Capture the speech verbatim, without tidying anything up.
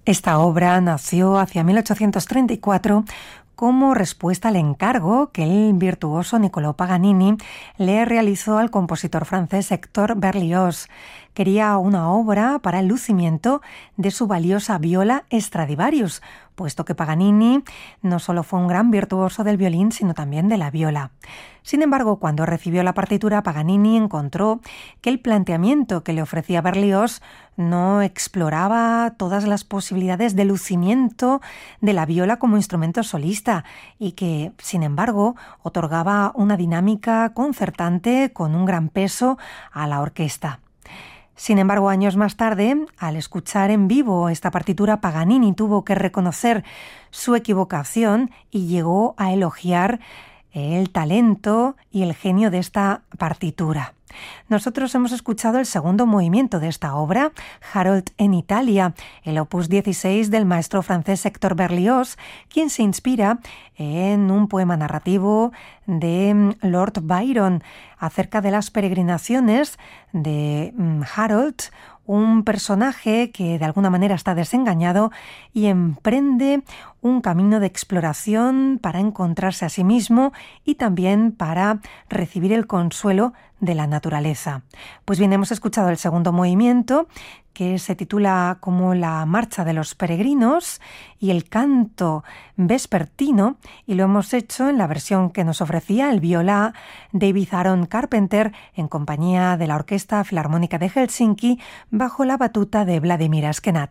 Esta obra nació hacia mil ochocientos treinta y cuatro como respuesta al encargo que el virtuoso Niccolò Paganini le realizó al compositor francés Hector Berlioz. Quería una obra para el lucimiento de su valiosa viola Stradivarius, puesto que Paganini no solo fue un gran virtuoso del violín, sino también de la viola. Sin embargo, cuando recibió la partitura, Paganini encontró que el planteamiento que le ofrecía Berlioz no exploraba todas las posibilidades de lucimiento de la viola como instrumento solista y que, sin embargo, otorgaba una dinámica concertante con un gran peso a la orquesta. Sin embargo, años más tarde, al escuchar en vivo esta partitura, Paganini tuvo que reconocer su equivocación y llegó a elogiar el talento y el genio de esta partitura. Nosotros hemos escuchado el segundo movimiento de esta obra, Harold en Italia, el opus dieciséis del maestro francés Hector Berlioz, quien se inspira en un poema narrativo de Lord Byron acerca de las peregrinaciones de Harold, un personaje que de alguna manera está desengañado y emprende un camino de exploración para encontrarse a sí mismo y también para recibir el consuelo de la naturaleza. Pues bien, hemos escuchado el segundo movimiento, que se titula como La Marcha de los Peregrinos y el canto vespertino, y lo hemos hecho en la versión que nos ofrecía el viola David Aaron Carpenter en compañía de la Orquesta Filarmónica de Helsinki bajo la batuta de Vladimir Askenat.